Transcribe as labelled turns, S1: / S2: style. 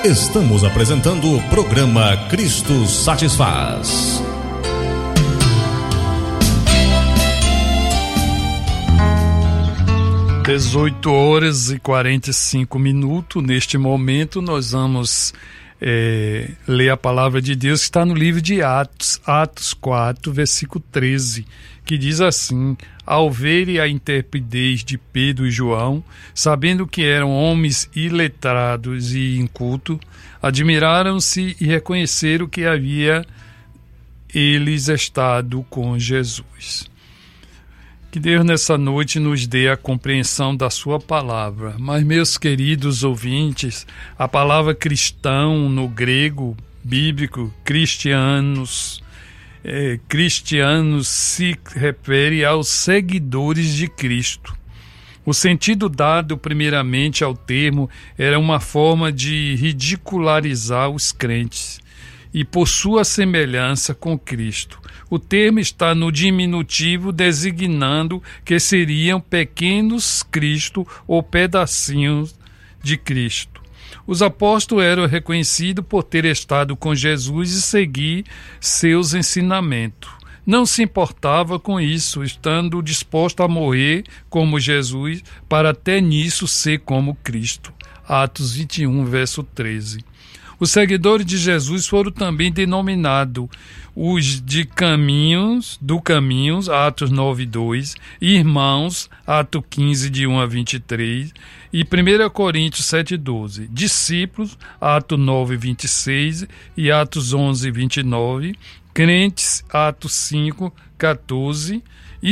S1: Estamos apresentando o programa Cristo Satisfaz.
S2: Às 18h45. Neste momento nós vamos ler a palavra de Deus que está no livro de Atos 4, versículo 13, que diz assim: ao verem a intrepidez de Pedro e João, sabendo que eram homens iletrados e incultos, admiraram-se e reconheceram que havia eles estado com Jesus. Que Deus nessa noite nos dê a compreensão da sua palavra. Mas, meus queridos ouvintes, a palavra cristão no grego bíblico, cristianos se refere aos seguidores de Cristo. O sentido dado primeiramente ao termo era uma forma de ridicularizar os crentes e por sua semelhança com Cristo. O termo está no diminutivo, designando que seriam pequenos Cristo ou pedacinhos de Cristo. Os apóstolos eram reconhecidos por ter estado com Jesus e seguir seus ensinamentos. Não se importava com isso, estando disposto a morrer como Jesus, para até nisso ser como Cristo. Atos 21, verso 13. Os seguidores de Jesus foram também denominados os de caminhos, Atos 9, 2, irmãos, Atos 15, de 1 a 23, e 1 Coríntios 7, 12, discípulos, Atos 9, 26 e Atos 11, 29, crentes, Atos 5, 14,